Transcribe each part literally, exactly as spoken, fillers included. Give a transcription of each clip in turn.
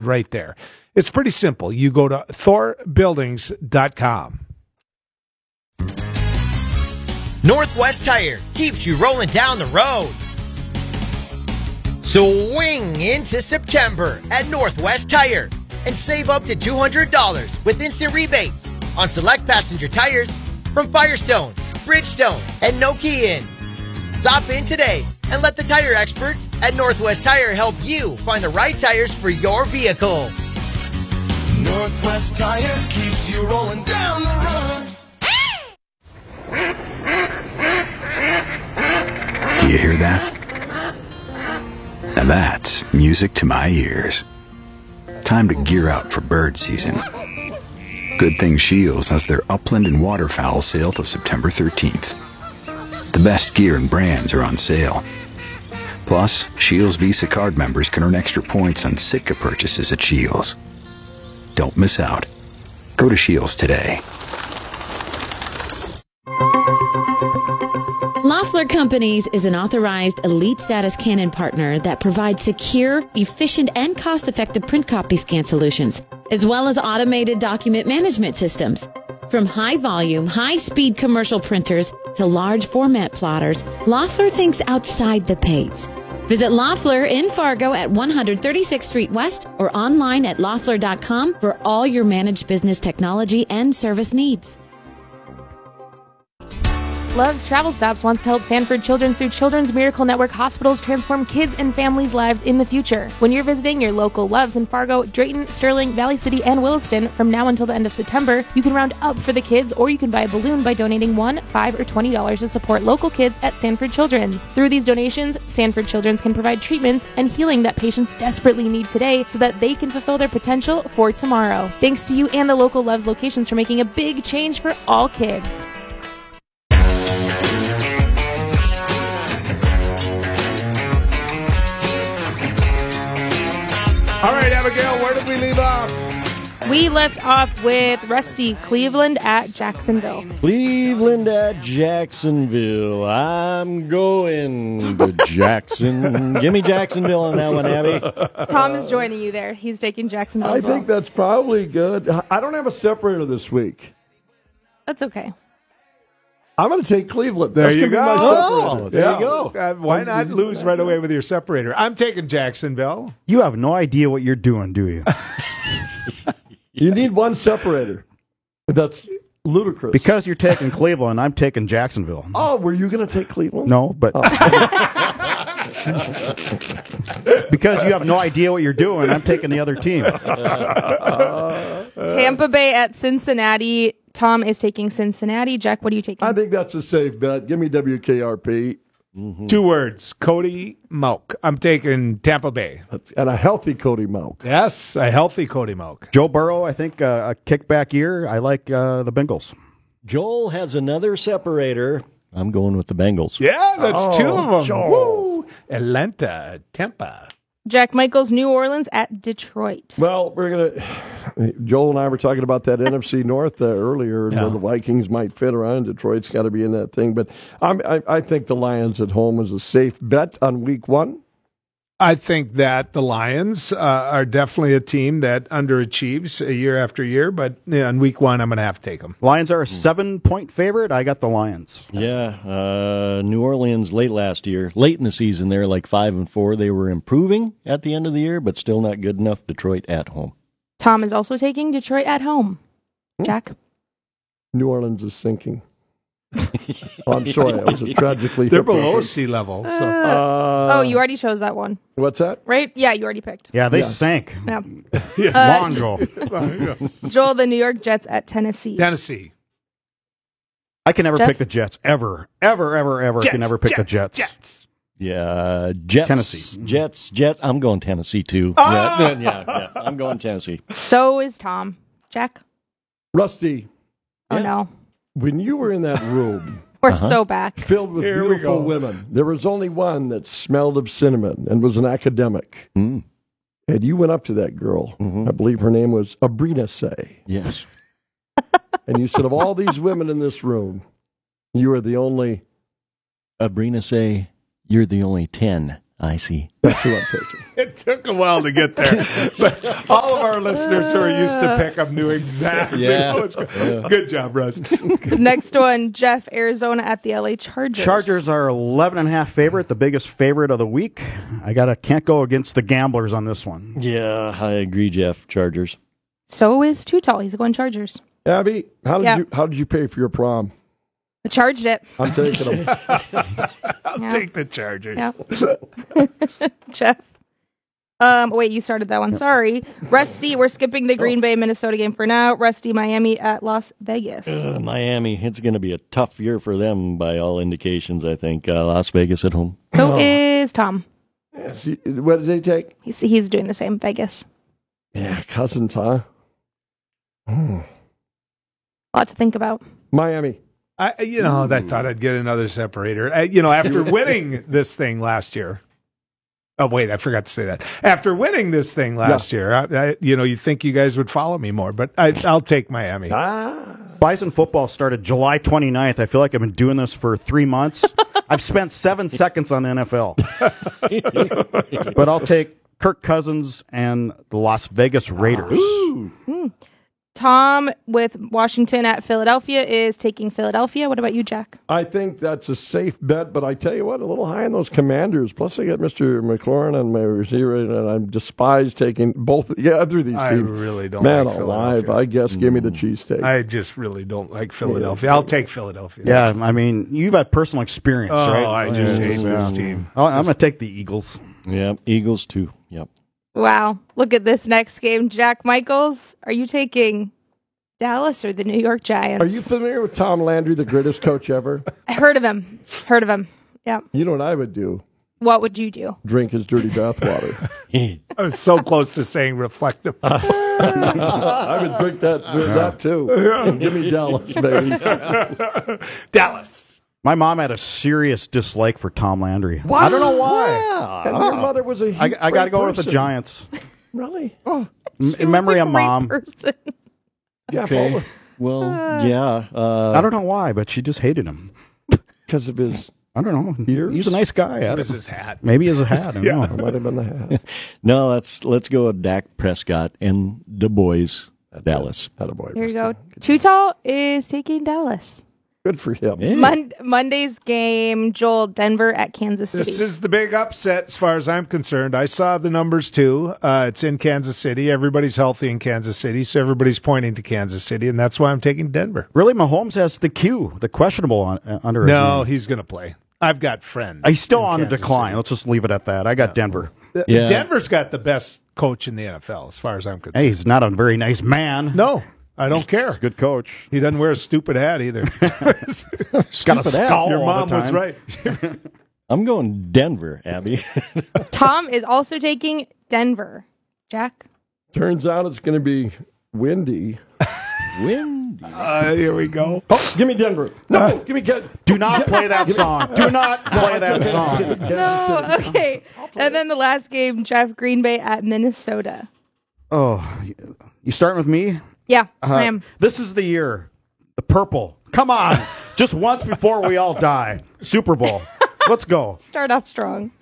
right there. It's pretty simple. You go to thor buildings dot com. Northwest Tire keeps you rolling down the road. Swing into September at Northwest Tire and save up to two hundred dollars with instant rebates on select passenger tires from Firestone, Bridgestone, and Nokian. Stop in today and let the tire experts at Northwest Tire help you find the right tires for your vehicle. Northwest Tire keeps you rolling down the road. Do you hear that? Now that's music to my ears. Time to gear up for bird season. Good thing Shields has their upland and waterfowl sale till September thirteenth. The best gear and brands are on sale. Plus, Shields Visa card members can earn extra points on Sitka purchases at Shields. Don't miss out. Go to Shields today. Loeffler Companies is an authorized elite status Canon partner that provides secure, efficient, and cost-effective print copy scan solutions, as well as automated document management systems. From high-volume, high-speed commercial printers to large format plotters, Loeffler thinks outside the page. Visit Loeffler in Fargo at one thirty-sixth Street West or online at loeffler dot com for all your managed business technology and service needs. Love's Travel Stops wants to help Sanford Children's through Children's Miracle Network hospitals transform kids' and families' lives in the future. When you're visiting your local Loves in Fargo, Drayton, Sterling, Valley City, and Williston from now until the end of September, you can round up for the kids, or you can buy a balloon by donating one, five, or twenty dollars to support local kids at Sanford Children's. Through these donations, Sanford Children's can provide treatments and healing that patients desperately need today so that they can fulfill their potential for tomorrow. Thanks to you and the local Loves locations for making a big change for all kids. All right, Abigail, where did we leave off? We left off with Rusty, Cleveland at Jacksonville. Cleveland at Jacksonville. I'm going to Jackson. Give me Jacksonville on that one, Abby. Tom is joining you there. He's taking Jacksonville I as well. think that's probably good. I don't have a separator this week. That's okay. I'm going to take Cleveland. There That's you gonna go. be my separator. Oh, there Yeah. you go. Uh, why not lose right away with your separator? I'm taking Jacksonville. You have no idea what you're doing, do you? You need one separator. That's ludicrous. Because you're taking Cleveland, I'm taking Jacksonville. Oh, were you going to take Cleveland? No, but Oh. because you have no idea what you're doing, I'm taking the other team. Tampa Bay at Cincinnati. Tom is taking Cincinnati. Jack, what are you taking? I think that's a safe bet. Give me W K R P. Mm-hmm. Two words, Cody Mauch. I'm taking Tampa Bay. And a healthy Cody Mauch. Yes, a healthy Cody Mauch. Joe Burrow, I think uh, a kickback year. I like uh, the Bengals. Joel has another separator. I'm going with the Bengals. Yeah, that's Oh, two of them. Joel. Woo! Atlanta, Tampa. Jack Michaels, New Orleans at Detroit. Well, we're going to – Joel and I were talking about that N F C North uh, earlier and Yeah. where the Vikings might fit around. Detroit's got to be in that thing. But I'm, I, I think the Lions at home is a safe bet on week one. I think that the Lions uh, are definitely a team that underachieves year after year, but yeah, in week one, I'm going to have to take them. Lions are a seven-point favorite. I got the Lions. Yeah, uh, New Orleans late last year, late in the season, they're like five and four. They were improving at the end of the year, but still not good enough. Detroit at home. Tom is also taking Detroit at home. Jack? New Orleans is sinking. Oh, I'm sorry. That was a tragically They're hip below reference. sea level. So. Uh, oh, you already chose that one, What's that? right? Yeah, you already picked. Yeah, they Yeah. sank Yeah. long ago. Joel, the New York Jets at Tennessee. Tennessee. I can never Jeff? pick the Jets. Ever. Ever, ever, ever. Jets, can never pick Jets, the Jets. Jets. Yeah, Jets. Tennessee. Jets, Jets. I'm going Tennessee, too. Ah! Yeah, yeah, yeah. I'm going Tennessee. So is Tom. Jack? Rusty, Oh, Yeah. no. when you were in that room We're Uh-huh. so back. filled with Here we beautiful go. women, there was only one that smelled of cinnamon and was an academic. Mm, And you went up to that girl. Mhm. I believe her name was Abrina Say. yes. And you said, of all these women in this room, you are the only. Abrina say, you're the only ten I see. That's who I'm taking. It took a while to get there, but all of our listeners who are used to pick up knew exactly. Yeah. What was going. Good job, Russ. Next one, Jeff, Arizona at the L A Chargers. Chargers are eleven and a half favorite, the biggest favorite of the week. I gotta can't go against the gamblers on this one. Yeah, I agree, Jeff. Chargers. So is Too Tall. He's going Chargers. Abby, how did Yeah. you how did you pay for your prom? I charged it. I'm taking them. I'll Yeah. take the Chargers. Yeah. Jeff. Um, wait, you started that one. Sorry. Rusty, we're skipping the Green Bay, Minnesota game for now. Rusty, Miami at Las Vegas. Uh, Miami, it's going to be a tough year for them by all indications, I think. Uh, Las Vegas at home. So is Tom. Yes, you- what did they take? He's, he's doing the same. Vegas. Yeah, Cousins, huh? Hmm. A lot to think about. Miami. I, you know, I thought I'd get another separator. I, you know, after winning this thing last year. Oh, wait, I forgot to say that. After winning this thing last Yeah. year, I, I, you know, you'd think you guys would follow me more, but I, I'll take Miami. Ah. Bison football started July twenty-ninth. I feel like I've been doing this for three months. I've spent seven seconds on the N F L. But I'll take Kirk Cousins and the Las Vegas Raiders. Tom with Washington at Philadelphia is taking Philadelphia. What about you, Jack? I think that's a safe bet, but I tell you what, a little high on those Commanders. Plus, I got Mister McLaurin and my receiver, and I despise taking both yeah, other these I teams. really don't Man like alive, Philadelphia. I guess give me the cheesesteak. I just really don't like Philadelphia. I'll take Philadelphia. Yeah, I mean, you've had personal experience, Oh, right? I just hate Yeah. this team. Oh, I'm going to take the Eagles. Yeah, Eagles too. Yep. Wow. Look at this next game. Jack Michaels, are you taking Dallas or the New York Giants? Are you familiar with Tom Landry, the greatest coach ever? I heard of him. Heard of him. Yeah. You know what I would do? What would you do? Drink his dirty bathwater. I was so close to saying reflective. I would drink that, drink that too. Give me Dallas, baby. Dallas. My mom had a serious dislike for Tom Landry. I don't know why. And your mother was a huge I, I got to go with the person. Giants. Really? M- She in memory was a of great mom. person. Yeah, Okay. Well, yeah. Uh, I don't know why, but she just hated him. because of his I don't know. Ears? He's a nice guy. I What don't is know. his hat? Maybe he has a hat. I don't Yeah. know. it might have been the hat. No, let's let's go with Dak Prescott and the boys, Dallas. Attaboy, Here you go. Rusty. Too Tall is taking Dallas. Good for him. Yeah. Mon- Monday's game, Joel, Denver at Kansas City. This is the big upset as far as I'm concerned. I saw the numbers too. Uh, it's in Kansas City. Everybody's healthy in Kansas City, so everybody's pointing to Kansas City, and that's why I'm taking Denver. Really, Mahomes has the Q, the questionable on, uh, under his No, name. he's going to play. I've got friends. He's still in on a Kansas decline. City. Let's just leave it at that. I got Denver. Uh, Yeah. Denver's got the best coach in the N F L as far as I'm concerned. Hey, he's not a very nice man. No, I don't care. Good coach. He doesn't wear a stupid hat either. He's got a skull Your all mom the was time. right. I'm going Denver, Abby. Tom is also taking Denver. Jack? Turns out it's going to be windy. Windy. Uh, here we go. Oh, give me Denver. No, give me Ken. Do not play that song. Do not play that song. No, okay. And then the last game, Jeff, Green Bay at Minnesota. Oh, you starting with me? Yeah, Uh, I am. This is the year. The purple. Come on. Just once before we all die. Super Bowl. Let's go. Start off strong.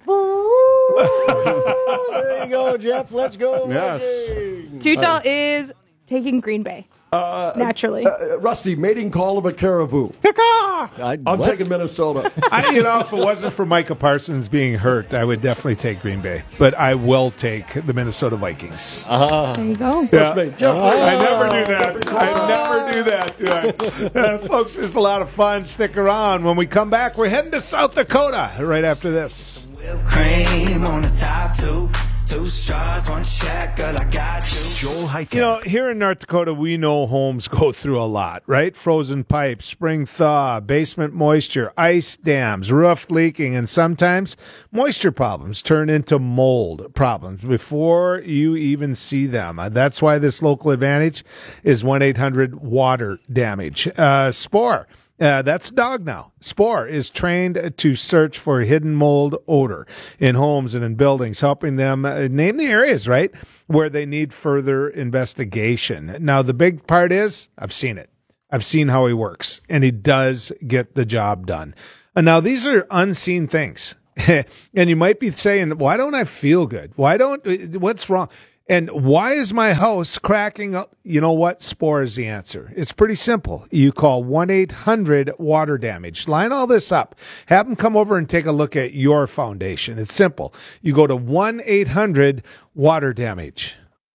There you go, Jeff. Let's go. Yes. Too Tall is taking Green Bay. Uh, Naturally. uh, Rusty, mating call of a caribou. I, I'm what? taking Minnesota. I, you know, if it wasn't for Micah Parsons being hurt, I would definitely take Green Bay. But I will take the Minnesota Vikings. Ah. There you go. Yeah. me. Jeff, I never do that. I never do that, do I? Uh, folks, it's a lot of fun. Stick around. When we come back, we're heading to South Dakota right after this. Cream on the top two. Two straws, one check, girl, I got you. Joel Heike. You know, here in North Dakota, we know homes go through a lot, right? Frozen pipes, spring thaw, basement moisture, ice dams, roof leaking, and sometimes moisture problems turn into mold problems before you even see them. Uh, That's why this local advantage is one eight hundred water damage. Uh, Spore. Uh, that's dog now. Spore is trained to search for hidden mold odor in homes and in buildings, helping them uh, name the areas, right, where they need further investigation. Now, the big part is I've seen it. I've seen how he works, and he does get the job done. And now, these are unseen things. And you might be saying, why don't I feel good? Why don't, what's wrong? And why is my house cracking up? You know what? Spore is the answer. It's pretty simple. You call one eight hundred water damage. Line all this up. Have them come over and take a look at your foundation. It's simple. You go to one eight hundred water damage.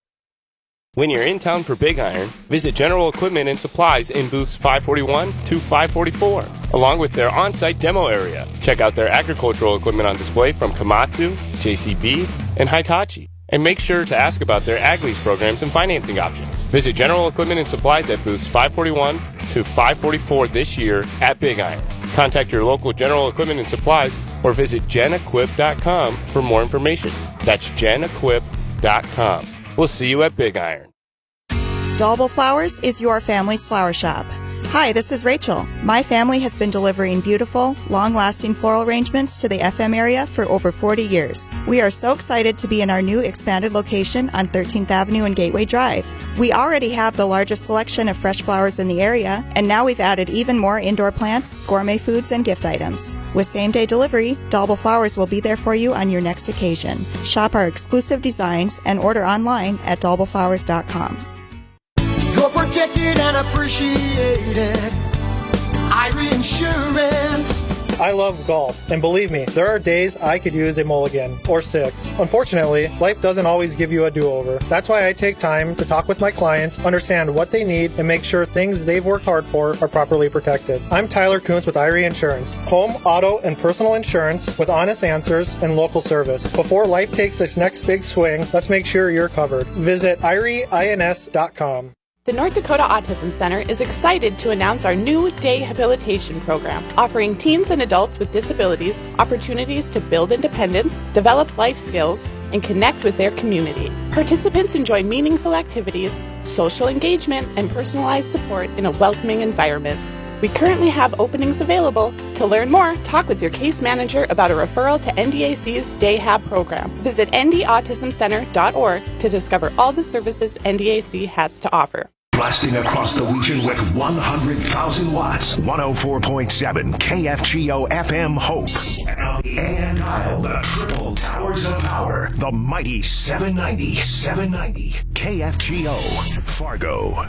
When you're in town for Big Iron, visit General Equipment and Supplies in booths five forty-one to five forty-four, along with their on-site demo area. Check out their agricultural equipment on display from Komatsu, J C B, and Hitachi. And make sure to ask about their Ag Lease programs and financing options. Visit General Equipment and Supplies at booths five forty-one to five forty-four this year at Big Iron. Contact your local General Equipment and Supplies or visit gen equip dot com for more information. That's gen equip dot com. We'll see you at Big Iron. Dalbel Flowers is your family's flower shop. Hi, this is Rachel. My family has been delivering beautiful, long-lasting floral arrangements to the F M area for over forty years. We are so excited to be in our new expanded location on thirteenth Avenue and Gateway Drive. We already have the largest selection of fresh flowers in the area, and now we've added even more indoor plants, gourmet foods, and gift items. With same-day delivery, Dalbel Flowers will be there for you on your next occasion. Shop our exclusive designs and order online at dalbel flowers dot com. You're protected and appreciated. Irie Insurance. I love golf, and believe me, there are days I could use a mulligan, or six. Unfortunately, life doesn't always give you a do-over. That's why I take time to talk with my clients, understand what they need, and make sure things they've worked hard for are properly protected. I'm Tyler Kuntz with Irie Insurance. Home, auto, and personal insurance with honest answers and local service. Before life takes its next big swing, let's make sure you're covered. Visit irie ins dot com. The North Dakota Autism Center is excited to announce our new day habilitation program, offering teens and adults with disabilities opportunities to build independence, develop life skills, and connect with their community. Participants enjoy meaningful activities, social engagement, and personalized support in a welcoming environment. We currently have openings available. To learn more, talk with your case manager about a referral to N D A C's Day Hab program. Visit n d autism center dot org to discover all the services N D A C has to offer. Blasting across the region with one hundred thousand watts. one oh four point seven K F G O F M Hope. And on the A M dial, the triple towers of power. The mighty seven ninety, seven ninety. K F G O, Fargo.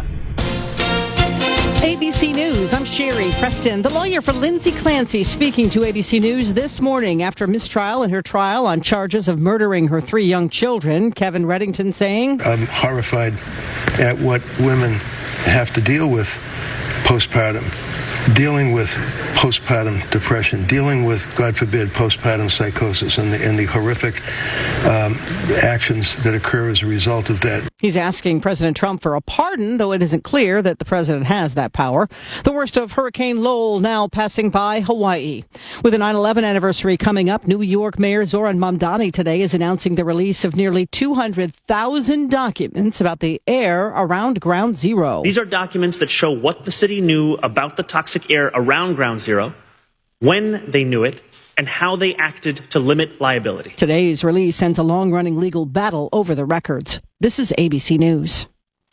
A B C News, I'm Sherry Preston. The lawyer for Lindsay Clancy speaking to A B C News this morning after mistrial in her trial on charges of murdering her three young children. Kevin Reddington saying, I'm horrified at what women have to deal with postpartum, dealing with postpartum depression, dealing with, God forbid, postpartum psychosis and the, and the horrific um, actions that occur as a result of that. He's asking President Trump for a pardon, though it isn't clear that the president has that power. The worst of Hurricane Lowell now passing by Hawaii. With the nine eleven anniversary coming up, New York Mayor Zoran Mamdani today is announcing the release of nearly two hundred thousand documents about the air around Ground Zero. These are documents that show what the city knew about the toxic air around Ground Zero, when they knew it, and how they acted to limit liability. Today's release ends a long-running legal battle over the records. This is A B C News.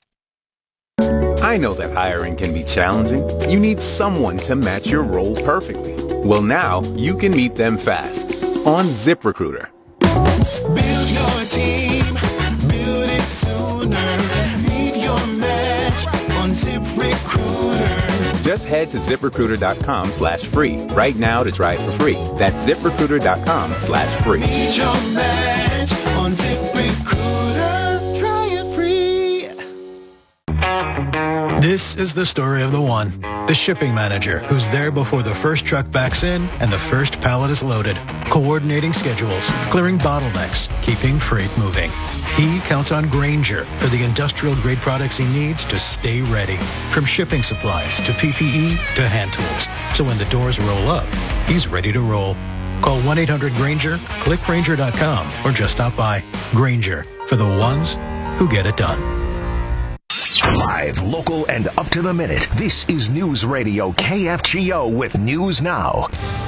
I know that hiring can be challenging. You need someone to match your role perfectly. Well, now you can meet them fast on ZipRecruiter. Build your team, build it sooner. Meet your match on ZipRecruiter. Just head to ZipRecruiter.com slash free right now to try it for free. That's ZipRecruiter.com slash free. Meet your match on ZipRecruiter. Try it free. This is the story of the one, the shipping manager, who's there before the first truck backs in and the first pallet is loaded, coordinating schedules, clearing bottlenecks, keeping freight moving. He counts on Grainger for the industrial-grade products he needs to stay ready, from shipping supplies to P P E to hand tools. So when the doors roll up, he's ready to roll. Call one eight hundred Grainger, click Grainger dot com, or just stop by. Grainger, for the ones who get it done. Live, local, and up to the minute. This is News Radio K F G O with News Now.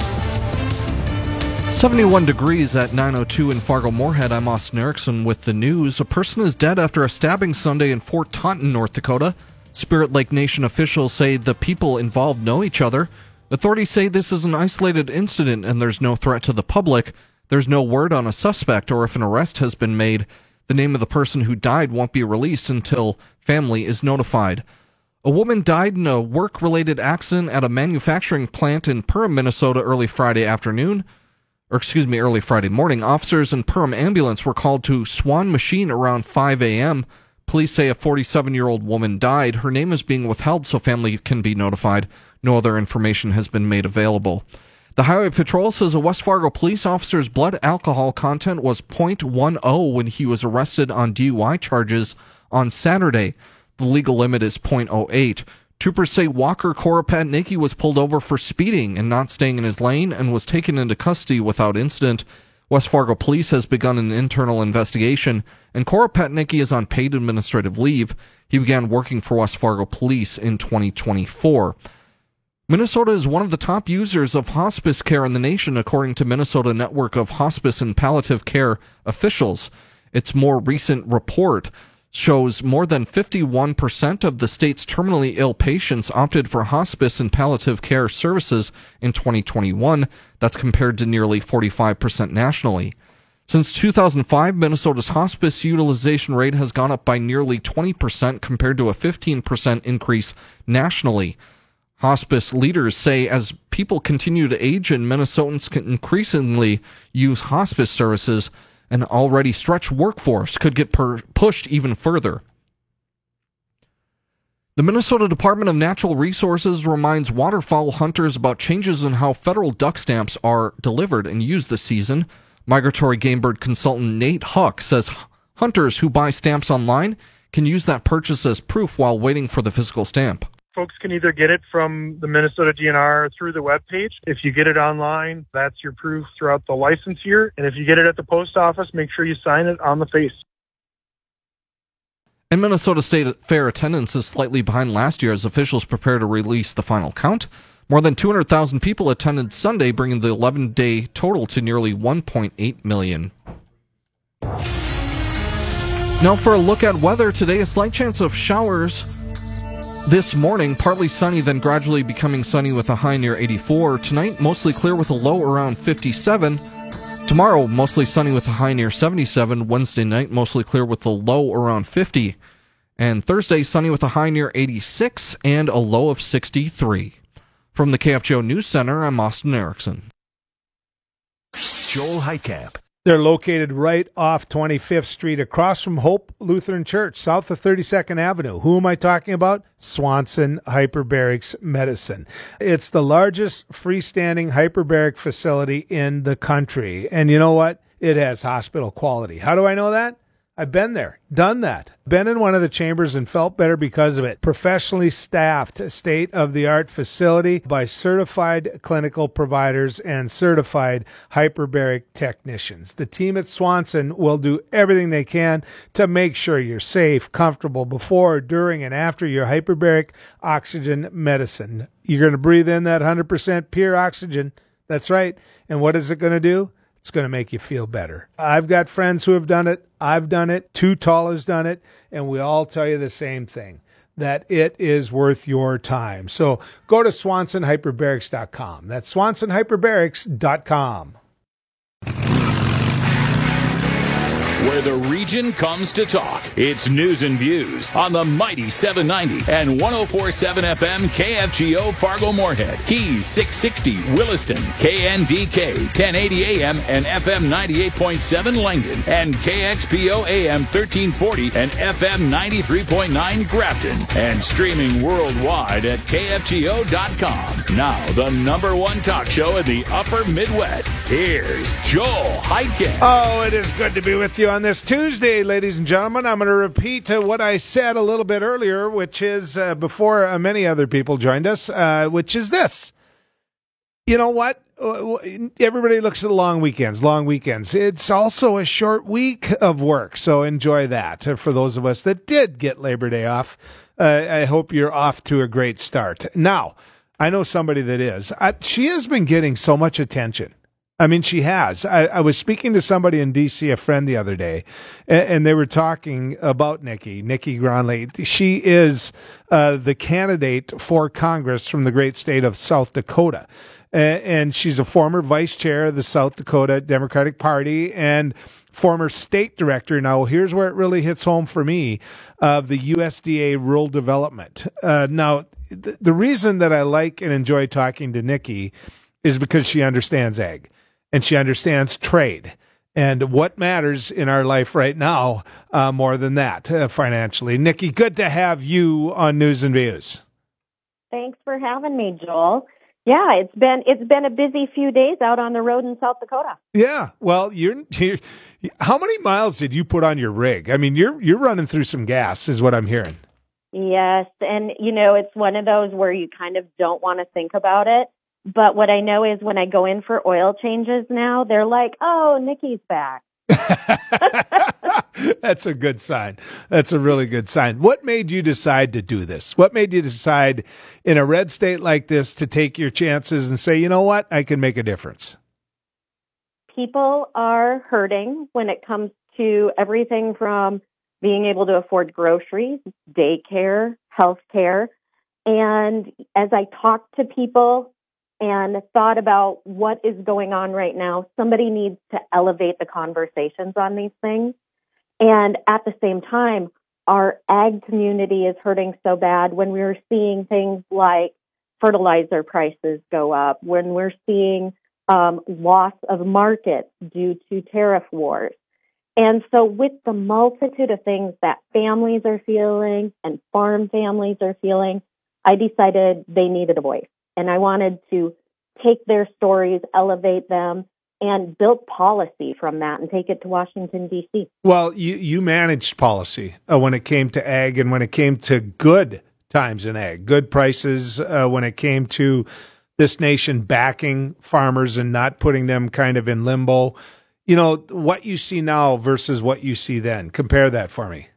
seventy-one degrees at nine oh two in Fargo-Moorhead. I'm Austin Erickson with the news. A person is dead after a stabbing Sunday in Fort Taunton, North Dakota. Spirit Lake Nation officials say the people involved know each other. Authorities say this is an isolated incident and there's no threat to the public. There's no word on a suspect or if an arrest has been made. The name of the person who died won't be released until family is notified. A woman died in a work-related accident at a manufacturing plant in Perham, Minnesota early Friday afternoon. Or excuse me, early Friday morning. Officers and Perham ambulance were called to Swan Machine around five a.m. Police say a forty-seven-year-old woman died. Her name is being withheld so family can be notified. No other information has been made available. The Highway Patrol says a West Fargo police officer's blood alcohol content was point one oh when he was arrested on D U I charges on Saturday. The legal limit is point oh eight. Troopers say Walker Koropatnicki was pulled over for speeding and not staying in his lane and was taken into custody without incident. West Fargo Police has begun an internal investigation, and Koropatnicki is on paid administrative leave. He began working for West Fargo Police in twenty twenty-four. Minnesota is one of the top users of hospice care in the nation, according to Minnesota Network of Hospice and Palliative Care officials. Its more recent report shows more than fifty-one percent of the state's terminally ill patients opted for hospice and palliative care services in twenty twenty-one. That's compared to nearly forty-five percent nationally. Since two thousand five, Minnesota's hospice utilization rate has gone up by nearly twenty percent compared to a fifteen percent increase nationally. Hospice leaders say as people continue to age and Minnesotans can increasingly use hospice services, an already stretched workforce could get per- pushed even further. The Minnesota Department of Natural Resources reminds waterfowl hunters about changes in how federal duck stamps are delivered and used this season. Migratory game bird consultant Nate Huck says hunters who buy stamps online can use that purchase as proof while waiting for the physical stamp. Folks can either get it from the Minnesota D N R through the webpage. If you get it online, that's your proof throughout the license year. And if you get it at the post office, make sure you sign it on the face. And Minnesota State Fair attendance is slightly behind last year as officials prepare to release the final count. More than two hundred thousand people attended Sunday, bringing the eleven-day total to nearly one point eight million. Now for a look at weather today, a slight chance of showers this morning, partly sunny, then gradually becoming sunny with a high near eighty-four. Tonight, mostly clear with a low around fifty-seven. Tomorrow, mostly sunny with a high near seventy-seven. Wednesday night, mostly clear with a low around fifty. And Thursday, sunny with a high near eighty-six and a low of sixty-three. From the K F G O News Center, I'm Austin Erickson. Joel Heitkamp. They're located right off twenty-fifth Street across from Hope Lutheran Church, south of thirty-second Avenue. Who am I talking about? Swanson Hyperbarics Medicine. It's the largest freestanding hyperbaric facility in the country. And you know what? It has hospital quality. How do I know that? I've been there, done that, been in one of the chambers and felt better because of it. Professionally staffed, state-of-the-art facility by certified clinical providers and certified hyperbaric technicians. The team at Swanson will do everything they can to make sure you're safe, comfortable before, during, and after your hyperbaric oxygen medicine. You're going to breathe in that one hundred percent pure oxygen. That's right. And what is it going to do? It's going to make you feel better. I've got friends who have done it. I've done it. Too Tall has done it. And we all tell you the same thing, that it is worth your time. So go to Swanson Hyperbarics dot com. That's Swanson Hyperbarics dot com. Where the region comes to talk. It's News and Views on the mighty seven ninety and one oh four point seven F M K F G O Fargo Moorhead, Keys six sixty Williston, K N D K ten eighty A M and F M ninety-eight point seven Langdon, and K X P O A M thirteen forty and F M ninety-three point nine Grafton, and streaming worldwide at K F G O dot com. Now, the number one talk show in the upper Midwest. Here's Joel Heitkamp. Oh, it is good to be with you on this Tuesday, ladies and gentlemen. I'm going to repeat uh, what I said a little bit earlier, which is uh, before uh, many other people joined us, uh, which is this. You know what? Uh, everybody looks at long weekends, long weekends. It's also a short week of work, so enjoy that. Uh, for those of us that did get Labor Day off, uh, I hope you're off to a great start. Now, I know somebody that is. Uh, she has been getting so much attention. I mean, she has. I, I was speaking to somebody in D C, a friend the other day, and, and they were talking about Nikki, Nikki Gronley. She is uh, the candidate for Congress from the great state of South Dakota. Uh, and she's a former vice chair of the South Dakota Democratic Party and former state director. Now, here's where it really hits home for me, of the U S D A Rural Development. Uh, now, th- the reason that I like and enjoy talking to Nikki is because she understands ag. And she understands trade and what matters in our life right now uh, more than that uh, financially. Nikki, good to have you on News and Views. Thanks for having me, Joel. Yeah, it's been it's been a busy few days out on the road in South Dakota. Yeah, well, you're, you're how many miles did you put on your rig? I mean, you're you're running through some gas, is what I'm hearing. Yes, and you know, it's one of those where you kind of don't want to think about it. But what I know is when I go in for oil changes now, they're like, oh, Nikki's back. That's a good sign. That's a really good sign. What made you decide to do this? What made you decide in a red state like this to take your chances and say, you know what, I can make a difference? People are hurting when it comes to everything from being able to afford groceries, daycare, health care. And as I talk to people and thought about what is going on right now, somebody needs to elevate the conversations on these things. And at the same time, our ag community is hurting so bad when we're seeing things like fertilizer prices go up, when we're seeing um, loss of markets due to tariff wars. And so with the multitude of things that families are feeling and farm families are feeling, I decided they needed a voice. And I wanted to take their stories, elevate them, and build policy from that and take it to Washington, D C. Well, you, you managed policy uh, when it came to ag and when it came to good times in ag, good prices uh, when it came to this nation backing farmers and not putting them kind of in limbo. You know, what you see now versus what you see then. Compare that for me.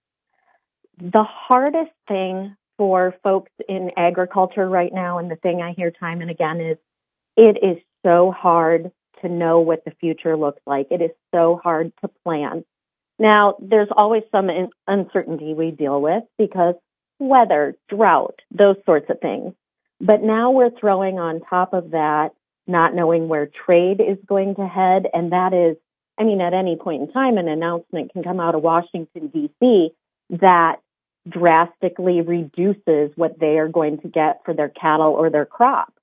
The hardest thing for folks in agriculture right now, and the thing I hear time and again, is it is so hard to know what the future looks like. It is so hard to plan. Now, there's always some in- uncertainty we deal with because weather, drought, those sorts of things. But now we're throwing on top of that, not knowing where trade is going to head. And that is, I mean, at any point in time, an announcement can come out of Washington, D C that drastically reduces what they are going to get for their cattle or their crop.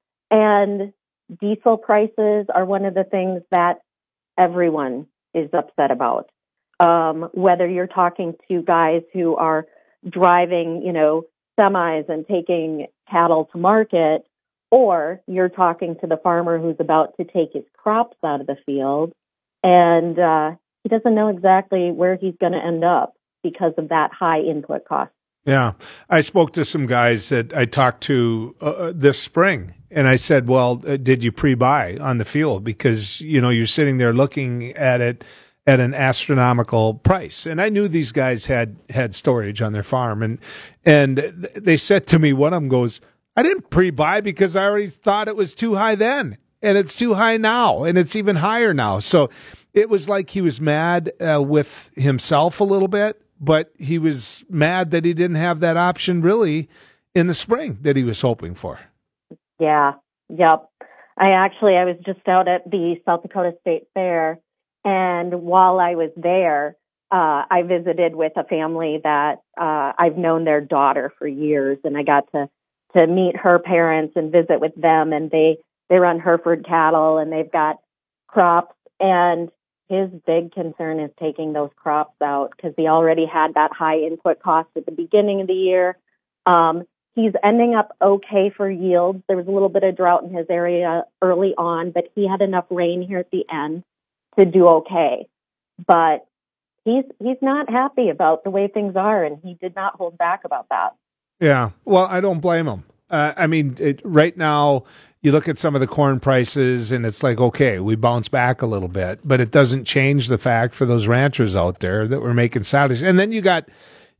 And diesel prices are one of the things that everyone is upset about. Um, whether you're talking to guys who are driving, you know, semis and taking cattle to market, or you're talking to the farmer who's about to take his crops out of the field, and uh, he doesn't know exactly where he's going to end up because of that high input cost. Yeah. I spoke to some guys that I talked to uh, this spring, and I said, well, uh, did you pre-buy on the field? Because, you know, you're sitting there looking at it at an astronomical price. And I knew these guys had, had storage on their farm. And, and they said to me, one of them goes, I didn't pre-buy because I already thought it was too high then. And it's too high now. And it's even higher now. So it was like he was mad uh, with himself a little bit. But he was mad that he didn't have that option really in the spring that he was hoping for. Yeah, yep. I actually, I was just out at the South Dakota State Fair, and while I was there, uh, I visited with a family that uh, I've known their daughter for years, and I got to, to meet her parents and visit with them, and they, they run Hereford cattle, and they've got crops, and his big concern is taking those crops out because he already had that high input cost at the beginning of the year. Um, he's ending up okay for yields. There was a little bit of drought in his area early on, but he had enough rain here at the end to do okay. But he's he's not happy about the way things are, and he did not hold back about that. Yeah, well, I don't blame him. Uh, I mean, it, right now, you look at some of the corn prices, and it's like, okay, we bounce back a little bit, but it doesn't change the fact for those ranchers out there that we're making salaries. And then you got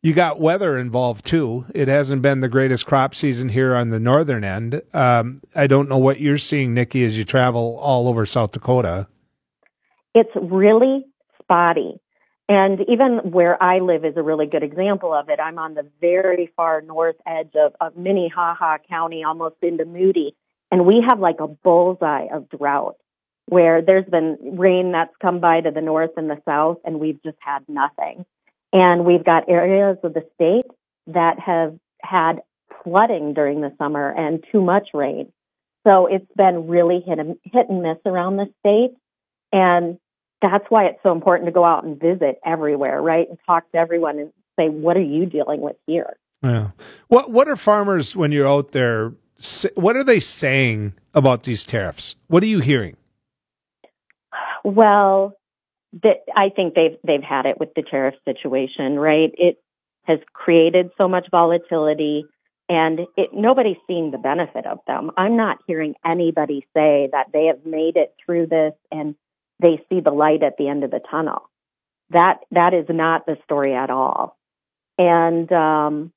You got weather involved too. It hasn't been the greatest crop season here on the northern end. Um, I don't know what you're seeing, Nikki, as you travel all over South Dakota. It's really spotty. And even where I live is a really good example of it. I'm on the very far north edge of, of Minnehaha County, almost into Moody. And we have like a bullseye of drought where there's been rain that's come by to the north and the south, and we've just had nothing. And we've got areas of the state that have had flooding during the summer and too much rain. So it's been really hit and, hit and miss around the state. And that's why it's so important to go out and visit everywhere, right? And talk to everyone and say, what are you dealing with here? Yeah. What What are farmers, when you're out there, what are they saying about these tariffs? What are you hearing? Well, the, I think they've they've had it with the tariff situation, right? It has created so much volatility, and it, nobody's seeing the benefit of them. I'm not hearing anybody say that they have made it through this and they see the light at the end of the tunnel. That that is not the story at all. And um,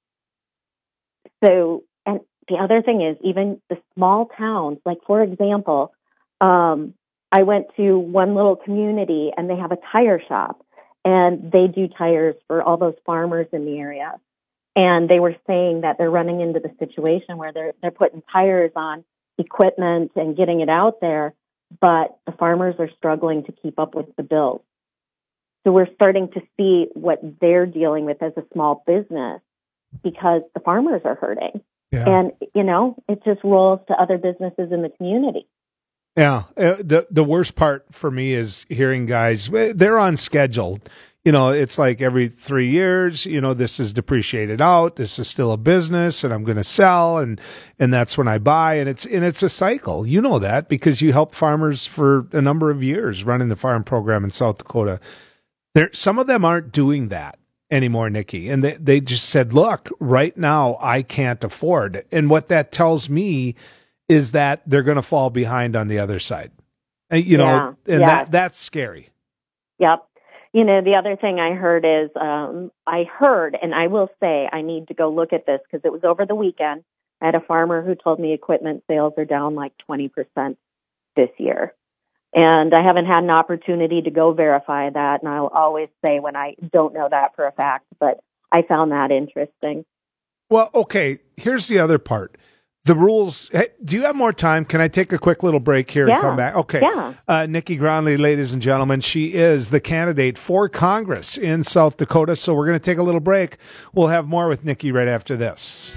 so, and the other thing is, even the small towns, like for example, um, I went to one little community and they have a tire shop and they do tires for all those farmers in the area. And they were saying that they're running into the situation where they're they're putting tires on equipment and getting it out there, but the farmers are struggling to keep up with the bills. So we're starting to see what they're dealing with as a small business because the farmers are hurting. Yeah. And, you know, it just rolls to other businesses in the community. Yeah. Uh, the the worst part for me is hearing guys, they're on schedule. You know, it's like every three years, you know, this is depreciated out. This is still a business and I'm going to sell. And, and that's when I buy. And it's, and it's a cycle. You know that because you helped farmers for a number of years running the farm program in South Dakota. There, some of them aren't doing that anymore, Nikki. And they, they just said, look, right now I can't afford. And what that tells me is that they're going to fall behind on the other side. And, you yeah, know, and yeah. that that's scary. Yep. You know, the other thing I heard is, um, I heard, and I will say I need to go look at this because it was over the weekend. I had a farmer who told me equipment sales are down like twenty percent this year. And I haven't had an opportunity to go verify that. And I'll always say when I don't know that for a fact, but I found that interesting. Well, okay, here's the other part. The rules. Hey, do you have more time? Can I take a quick little break here yeah. and come back? Okay. Yeah. Uh, Nikki Groundley, ladies and gentlemen, she is the candidate for Congress in South Dakota. So we're going to take a little break. We'll have more with Nikki right after this.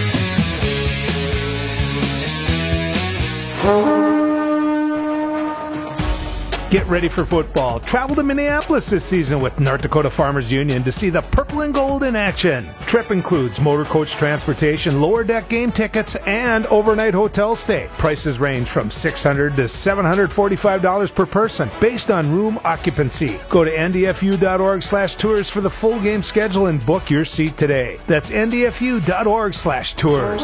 Get ready for football. Travel to Minneapolis this season with North Dakota Farmers Union to see the purple and gold in action. Trip includes motor coach transportation, lower deck game tickets, and overnight hotel stay. Prices range from six hundred dollars to seven hundred forty-five dollars per person based on room occupancy. Go to N D F U dot org slash tours for the full game schedule and book your seat today. That's N D F U dot org slash tours.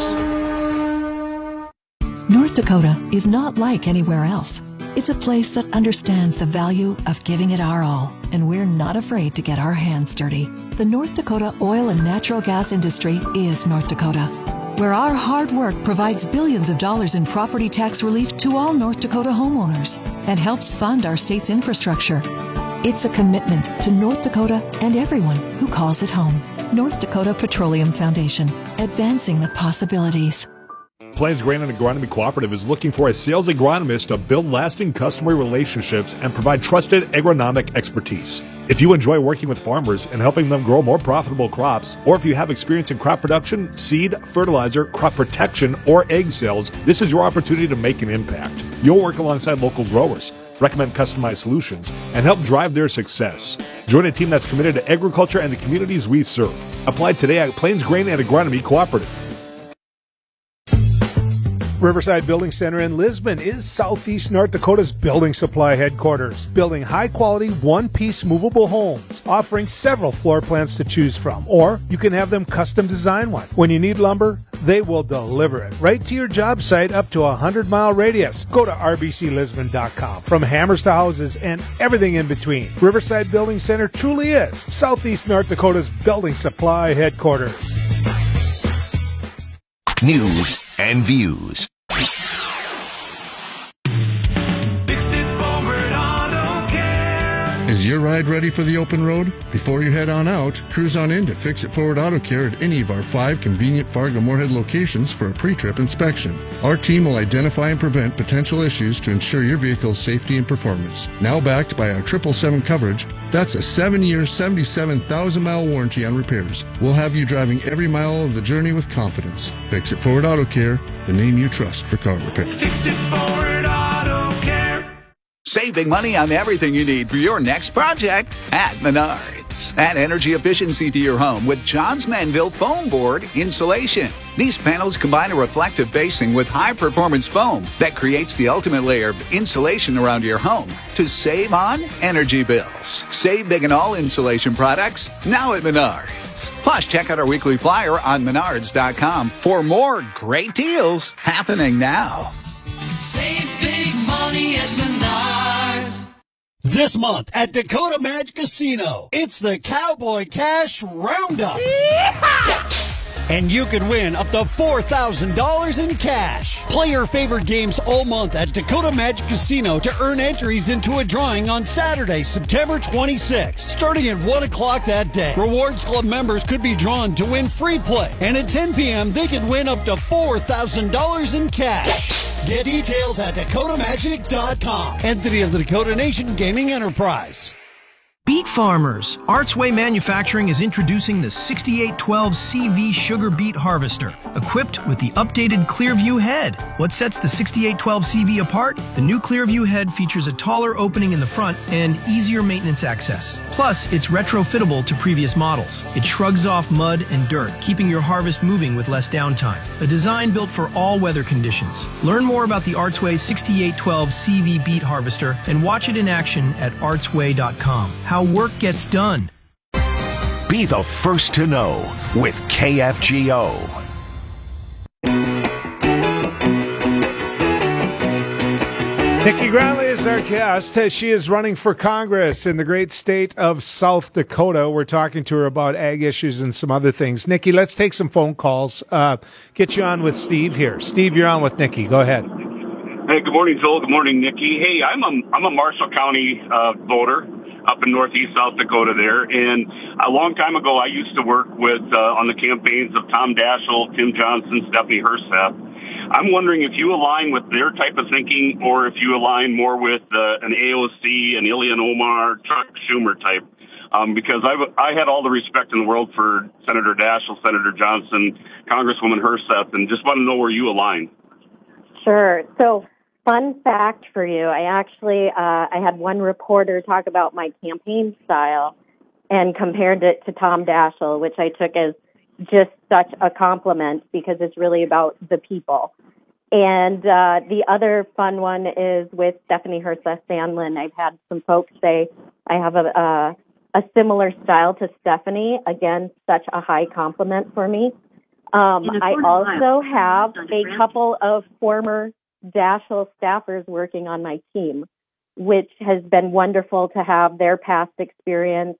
North Dakota is not like anywhere else. It's a place that understands the value of giving it our all, and we're not afraid to get our hands dirty. The North Dakota oil and natural gas industry is North Dakota, where our hard work provides billions of dollars in property tax relief to all North Dakota homeowners and helps fund our state's infrastructure. It's a commitment to North Dakota and everyone who calls it home. North Dakota Petroleum Foundation, advancing the possibilities. Plains Grain and Agronomy Cooperative is looking for a sales agronomist to build lasting customer relationships and provide trusted agronomic expertise. If you enjoy working with farmers and helping them grow more profitable crops, or if you have experience in crop production, seed, fertilizer, crop protection, or egg sales, this is your opportunity to make an impact. You'll work alongside local growers, recommend customized solutions, and help drive their success. Join a team that's committed to agriculture and the communities we serve. Apply today at Plains Grain and Agronomy Cooperative. Riverside Building Center in Lisbon is Southeast North Dakota's building supply headquarters, building high-quality, one-piece movable homes, offering several floor plans to choose from, or you can have them custom design one. When you need lumber, they will deliver it right to your job site up to a hundred-mile radius. Go to r b c lisbon dot com. From hammers to houses and everything in between, Riverside Building Center truly is Southeast North Dakota's building supply headquarters. News and views. Is your ride ready for the open road? Before you head on out, cruise on in to Fix It Forward Auto Care at any of our five convenient Fargo-Moorhead locations for a pre-trip inspection. Our team will identify and prevent potential issues to ensure your vehicle's safety and performance. Now backed by our triple seven coverage, that's a seven-year, seventy-seven thousand mile warranty on repairs. We'll have you driving every mile of the journey with confidence. Fix It Forward Auto Care, the name you trust for car repair. Fix It Forward Auto Care. Save big money on everything you need for your next project at Menards. Add energy efficiency to your home with Johns Manville Foam Board Insulation. These panels combine a reflective facing with high-performance foam that creates the ultimate layer of insulation around your home to save on energy bills. Save big on all insulation products now at Menards. Plus, check out our weekly flyer on menards dot com for more great deals happening now. Save big money at Menards. This month at Dakota Match Casino, it's the Cowboy Cash Roundup. Yeehaw! And you could win up to four thousand dollars in cash. Play your favorite games all month at Dakota Match Casino to earn entries into a drawing on Saturday, September twenty-sixth. Starting at one o'clock that day, Rewards Club members could be drawn to win free play. And at ten p.m., they could win up to four thousand dollars in cash. Get details at dakota magic dot com. Entity of the Dakota Nation Gaming Enterprise. Beet farmers, Artsway Manufacturing is introducing the sixty-eight twelve C V Sugar Beet Harvester, equipped with the updated Clearview head. What sets the sixty-eight twelve C V apart? The new Clearview head features a taller opening in the front and easier maintenance access. Plus, it's retrofittable to previous models. It shrugs off mud and dirt, keeping your harvest moving with less downtime. A design built for all weather conditions. Learn more about the Artsway sixty-eight twelve C V Beet Harvester and watch it in action at artsway dot com. How work gets done. Be the first to know with K F G O. Nikki Granley is our guest. She is running for Congress in the great state of South Dakota. We're talking to her about ag issues and some other things. Nikki, let's take some phone calls. Uh, get you on with Steve here. Steve, you're on with Nikki. Go ahead. Hey, good morning, Joel. Good morning, Nikki. Hey, I'm a, I'm a Marshall County uh, voter up in northeast South Dakota there. And a long time ago, I used to work with uh, on the campaigns of Tom Daschle, Tim Johnson, Stephanie Herseth. I'm wondering if you align with their type of thinking or if you align more with uh, an A O C, an Ilhan Omar, Chuck Schumer type. Um, because I, I had all the respect in the world for Senator Daschle, Senator Johnson, Congresswoman Herseth, and just want to know where you align. Sure. So, fun fact for you, I actually, uh, I had one reporter talk about my campaign style and compared it to Tom Daschle, which I took as just such a compliment because it's really about the people. And uh, the other fun one is with Stephanie Herseth Sandlin. I've had some folks say I have a, a, a similar style to Stephanie. Again, such a high compliment for me. Um, I also have a couple of former Daschle staffers working on my team, which has been wonderful to have their past experience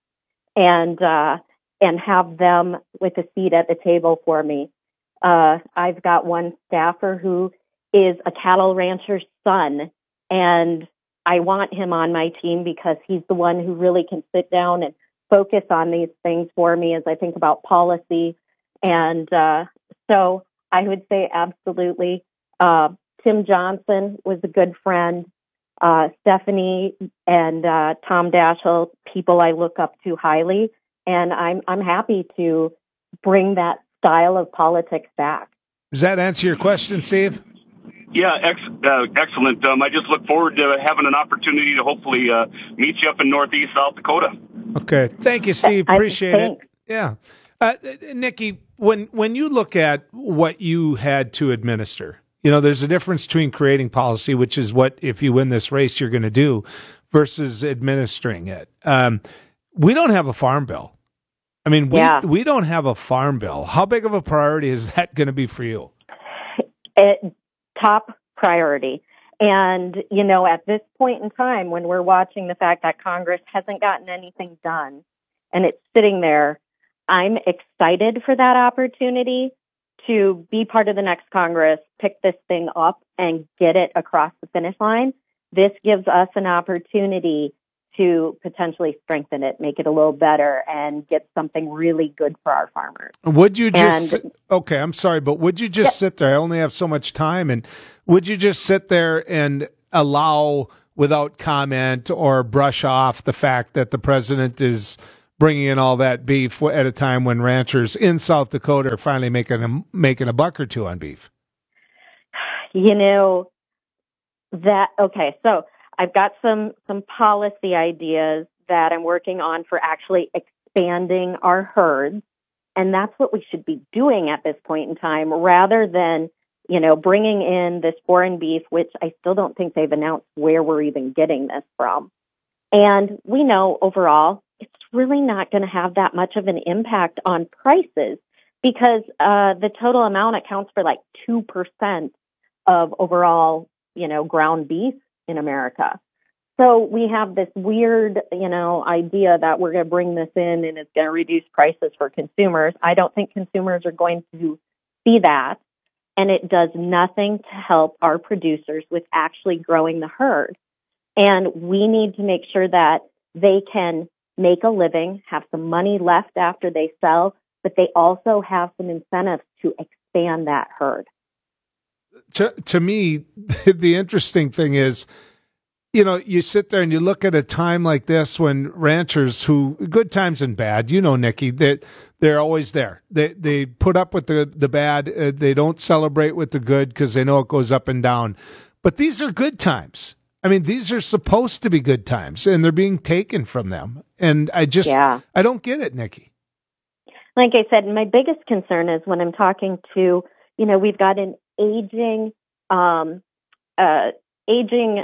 and uh, and have them with a seat at the table for me. Uh, I've got one staffer who is a cattle rancher's son, and I want him on my team because he's the one who really can sit down and focus on these things for me as I think about policy. And uh, so I would say absolutely. Uh, Tim Johnson was a good friend. Uh, Stephanie and uh, Tom Daschle, people I look up to highly, and I'm I'm happy to bring that style of politics back. Does that answer your question, Steve? Yeah, ex- uh, excellent. Um, I just look forward to having an opportunity to hopefully uh, meet you up in northeast South Dakota. Okay, thank you, Steve. Appreciate it. Yeah, uh, Nikki, when when you look at what you had to administer You know, there's a difference between creating policy, which is what, if you win this race, you're going to do, versus administering it. Um, we don't have a farm bill. I mean, we, Yeah. we don't have a farm bill. How big of a priority is that going to be for you? It, top priority. And, you know, at this point in time, when we're watching the fact that Congress hasn't gotten anything done and it's sitting there, I'm excited for that opportunity to be part of the next Congress, pick this thing up and get it across the finish line. This gives us an opportunity to potentially strengthen it, make it a little better, and get something really good for our farmers. Would you just, And- okay, I'm sorry, but would you just sit there? I only have so much time. And would you just sit there and allow, without comment or brush off the fact that the president is bringing in all that beef at a time when ranchers in South Dakota are finally making a, making a buck or two on beef? You know, that, okay, so I've got some, some policy ideas that I'm working on for actually expanding our herds. And that's what we should be doing at this point in time, rather than, you know, bringing in this foreign beef, which I still don't think they've announced where we're even getting this from. And we know overall, it's really not going to have that much of an impact on prices, because uh, the total amount accounts for like two percent of overall, you know, ground beef in America. So we have this weird, you know, idea that we're going to bring this in and it's going to reduce prices for consumers. I don't think consumers are going to see that. And it does nothing to help our producers with actually growing the herd. And we need to make sure that they can make a living, have some money left after they sell, but they also have some incentives to expand that herd. To, to me, the interesting thing is, you know, you sit there and you look at a time like this when ranchers who, good times and bad, you know, Nikki, that they're always there. They they put up with the, the bad. Uh, they don't celebrate with the good because they know it goes up and down. But these are good times. I mean, these are supposed to be good times, and they're being taken from them. And I just, Yeah. I don't get it, Nikki. Like I said, my biggest concern is when I'm talking to, you know, we've got an aging, um, uh, aging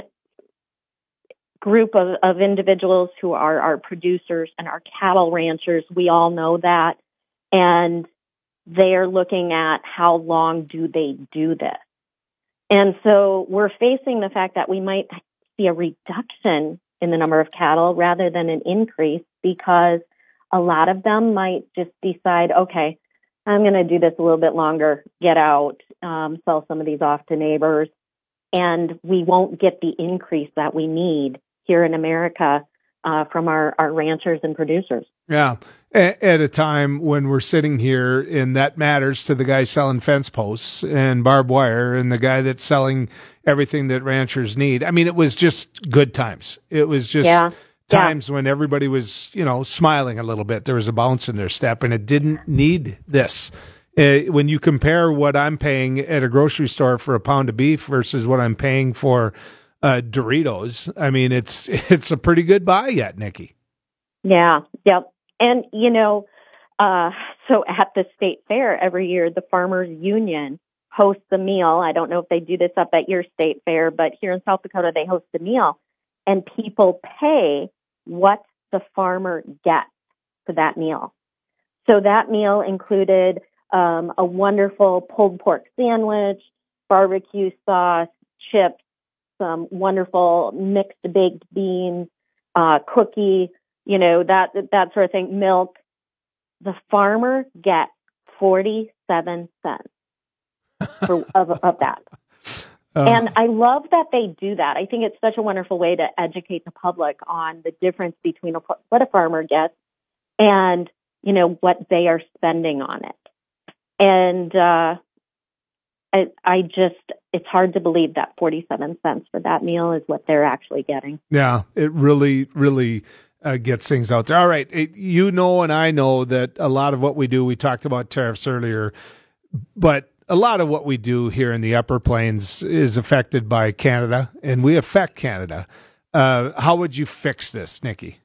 group of, of individuals who are our producers and our cattle ranchers. We all know that. And they're looking at how long do they do this. And so we're facing the fact that we might see a reduction in the number of cattle rather than an increase, because a lot of them might just decide, okay, I'm going to do this a little bit longer, get out, um, sell some of these off to neighbors, and we won't get the increase that we need here in America uh, from our, our ranchers and producers. Yeah, at, at a time when we're sitting here, and that matters to the guy selling fence posts and barbed wire and the guy that's selling everything that ranchers need. I mean, it was just good times. It was just Yeah. times when everybody was, you know, smiling a little bit. There was a bounce in their step, and it didn't need this. Uh, when you compare what I'm paying at a grocery store for a pound of beef versus what I'm paying for uh, Doritos, I mean, it's it's a pretty good buy yet, Nikki. Yeah, yep. And, you know, uh, so at the state fair every year, the Farmers Union hosts a meal. I don't know if they do this up at your state fair, but here in South Dakota, they host a meal, and people pay what the farmer gets for that meal. So that meal included um, a wonderful pulled pork sandwich, barbecue sauce, chips, some wonderful mixed baked beans, uh, cookie, you know, that that sort of thing, milk. The farmer gets forty-seven cents for, of, of that. Uh, And I love that they do that. I think it's such a wonderful way to educate the public on the difference between a, what a farmer gets and, you know, what they are spending on it. And uh, I, I just, it's hard to believe that forty-seven cents for that meal is what they're actually getting. Yeah, it really, really uh, gets things out there. All right, it, you know, and I know that a lot of what we do, we talked about tariffs earlier, but a lot of what we do here in the Upper Plains is affected by Canada, and we affect Canada. Uh, how would you fix this, Nikki?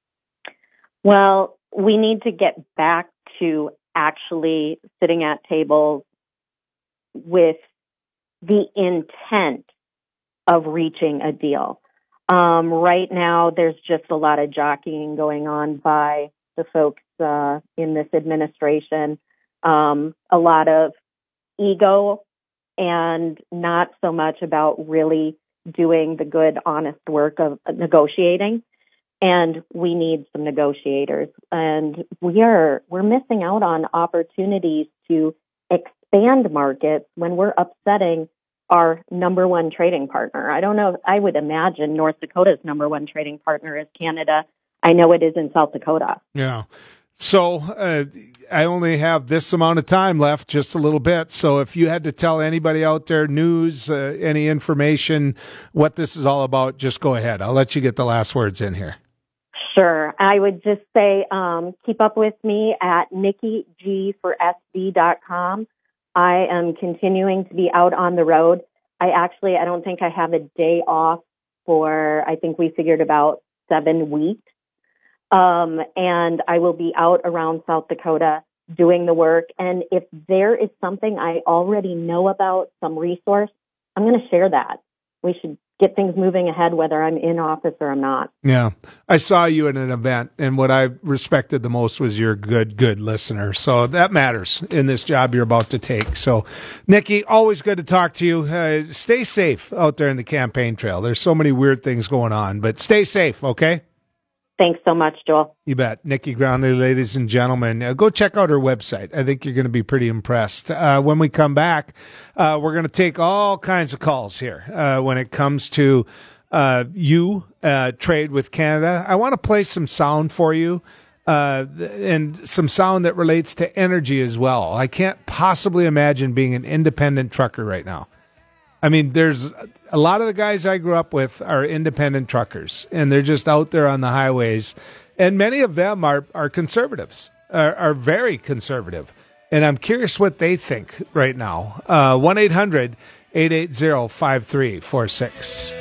Well, we need to get back to actually sitting at tables with the intent of reaching a deal. Um, right now, there's just a lot of jockeying going on by the folks uh, in this administration, um, a lot of ego, and not so much about really doing the good, honest work of negotiating. And we need some negotiators. And we are, we're missing out on opportunities to expand markets when we're upsetting our number one trading partner. I don't know. I would imagine North Dakota's number one trading partner is Canada. I know it is in South Dakota. Yeah. So uh, I only have this amount of time left, just a little bit. So if you had to tell anybody out there, news, uh, any information, what this is all about, just go ahead. I'll let you get the last words in here. Sure. I would just say um, keep up with me at Nikki G for S B dot com. I am continuing to be out on the road. I actually, I don't think I have a day off for, I think we figured about seven weeks. Um, and I will be out around South Dakota doing the work. And if there is something I already know about, some resource, I'm going to share that. We should get things moving ahead, whether I'm in office or I'm not. Yeah. I saw you at an event, and what I respected the most was you're a good, good listener. So that matters in this job you're about to take. So, Nikki, always good to talk to you. Uh, stay safe out there in the campaign trail. There's so many weird things going on, but stay safe, okay? Thanks so much, Joel. You bet. Nikki Groundley, ladies and gentlemen. Uh, go check out her website. I think you're going to be pretty impressed. Uh, when we come back, uh, we're going to take all kinds of calls here uh, when it comes to uh, you uh, trade with Canada. I want to play some sound for you uh, and some sound that relates to energy as well. I can't possibly imagine being an independent trucker right now. I mean, there's a lot of the guys I grew up with are independent truckers, and they're just out there on the highways. And many of them are, are conservatives, are, are very conservative. And I'm curious what they think right now. Uh, one eight hundred eight eight zero five three four six.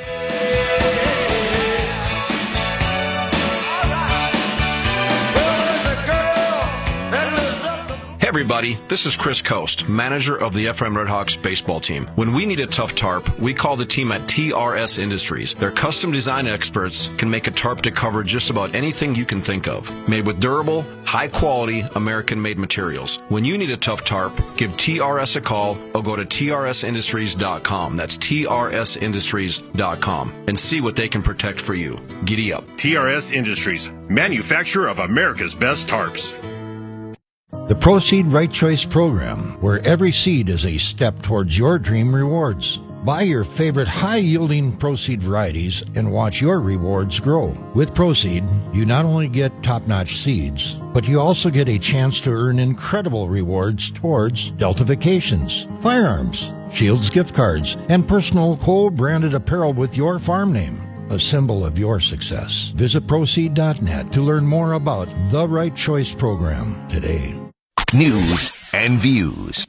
Hey everybody, this is Chris Coast, manager of the F R M Redhawks baseball team. When we need a tough tarp, we call the team at T R S Industries. Their custom design experts can make a tarp to cover just about anything you can think of. Made with durable, high-quality, American-made materials. When you need a tough tarp, give T R S a call or go to T R S industries dot com. That's T R S industries dot com and see what they can protect for you. Giddy up. T R S Industries, manufacturer of America's best tarps. The Proceed Right Choice program, where every seed is a step towards your dream rewards. Buy your favorite high-yielding Proceed varieties and watch your rewards grow. With Proceed, you not only get top-notch seeds, but you also get a chance to earn incredible rewards towards Delta Vacations, firearms, Shields gift cards, and personal co-branded apparel with your farm name. A symbol of your success. Visit Proceed dot net to learn more about the Right Choice program today. News and views.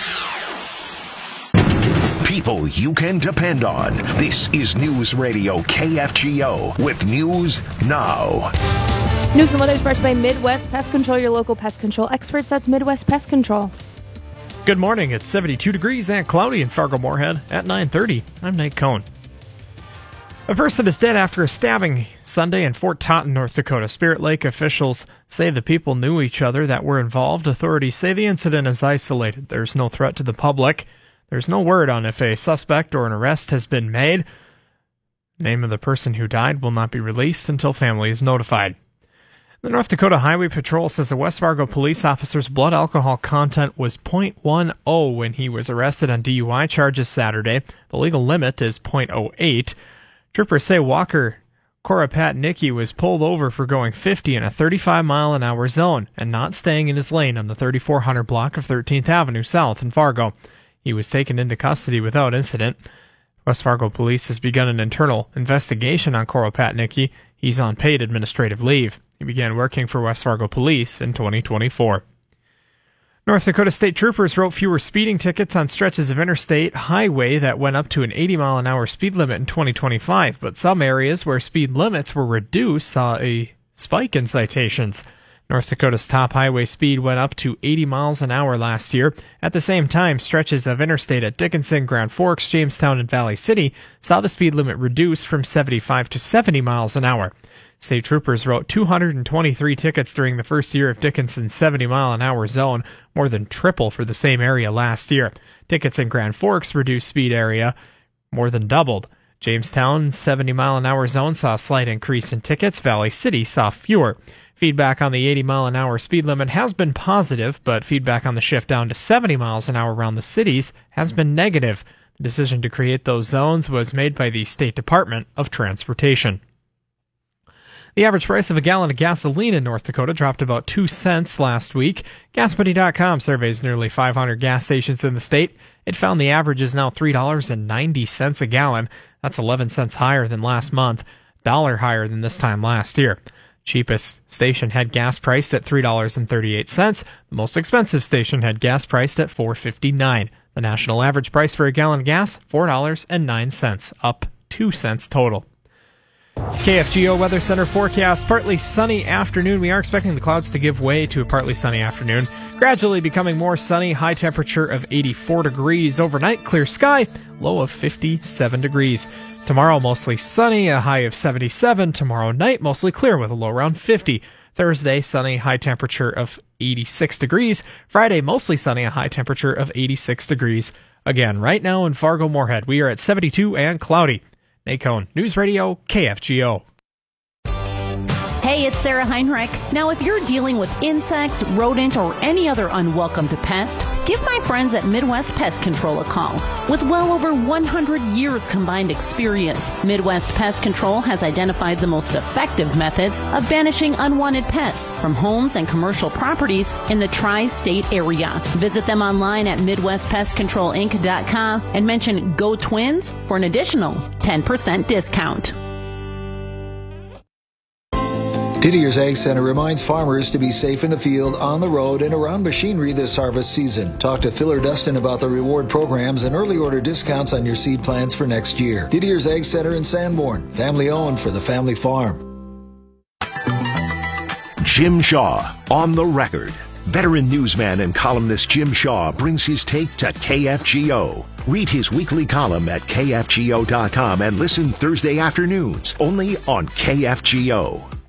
People you can depend on. This is News Radio K F G O with News Now. News and weather is brought to you by Midwest Pest Control, your local pest control experts. That's Midwest Pest Control. Good morning. It's seventy-two degrees and cloudy in Fargo-Moorhead at nine thirty. I'm Nate Cohn. A person is dead after a stabbing Sunday in Fort Totten, North Dakota. Spirit Lake officials say the people knew each other that were involved. Authorities say the incident is isolated. There's no threat to the public. There's no word on if a suspect or an arrest has been made. The name of the person who died will not be released until family is notified. The North Dakota Highway Patrol says a West Fargo police officer's blood alcohol content was point one oh when he was arrested on D U I charges Saturday. The legal limit is point oh eight. Troopers say Walker Koropatnicki was pulled over for going fifty in a thirty-five mile an hour zone and not staying in his lane on the thirty-four hundred block of thirteenth Avenue South in Fargo. He was taken into custody without incident. West Fargo police has begun an internal investigation on Koropatnicki. He's on paid administrative leave. He began working for West Fargo police in twenty twenty-four. North Dakota State Troopers wrote fewer speeding tickets on stretches of interstate highway that went up to an eighty mile an hour speed limit in twenty twenty-five, but some areas where speed limits were reduced saw a spike in citations. North Dakota's top highway speed went up to eighty miles an hour last year. At the same time, stretches of interstate at Dickinson, Grand Forks, Jamestown, and Valley City saw the speed limit reduced from seventy-five to seventy miles an hour. State troopers wrote two hundred twenty-three tickets during the first year of Dickinson's seventy mile an hour zone, more than triple for the same area last year. Tickets in Grand Forks' reduced speed area more than doubled. Jamestown's seventy mile an hour zone saw a slight increase in tickets. Valley City saw fewer. Feedback on the eighty mile an hour speed limit has been positive, but feedback on the shift down to seventy miles an hour around the cities has been negative. The decision to create those zones was made by the State Department of Transportation. The average price of a gallon of gasoline in North Dakota dropped about two cents last week. Gas Buddy dot com surveys nearly five hundred gas stations in the state. It found the average is now three dollars and ninety cents a gallon. That's eleven cents higher than last month, dollar higher than this time last year. Cheapest station had gas priced at three dollars and thirty-eight cents. The most expensive station had gas priced at four dollars and fifty-nine cents. The national average price for a gallon of gas, four dollars and nine cents, up two cents total. K F G O Weather Center forecast, partly sunny afternoon. We are expecting the clouds to give way to a partly sunny afternoon, gradually becoming more sunny, high temperature of eighty-four degrees. Overnight, clear sky, low of fifty-seven degrees. Tomorrow, mostly sunny, a high of seventy-seven. Tomorrow night, mostly clear with a low around fifty. Thursday, sunny, high temperature of eighty-six degrees. Friday, mostly sunny, a high temperature of eighty-six degrees. Again, right now in Fargo-Moorhead, we are at seventy-two and cloudy. Nate Cohn, News Radio, K F G O. Hey, it's Sarah Heinrich. Now, if you're dealing with insects, rodent, or any other unwelcome pest, give my friends at Midwest Pest Control a call. With well over one hundred years combined experience, Midwest Pest Control has identified the most effective methods of banishing unwanted pests from homes and commercial properties in the tri-state area. Visit them online at Midwest Pest Control Inc dot com and mention Go Twins for an additional ten percent discount. Didier's Ag Center reminds farmers to be safe in the field, on the road, and around machinery this harvest season. Talk to Phil or Dustin about the reward programs and early order discounts on your seed plants for next year. Didier's Ag Center in Sanborn, family owned for the family farm. Jim Shaw on the record. Veteran newsman and columnist Jim Shaw brings his take to K F G O. Read his weekly column at K F G O dot com and listen Thursday afternoons only on K F G O.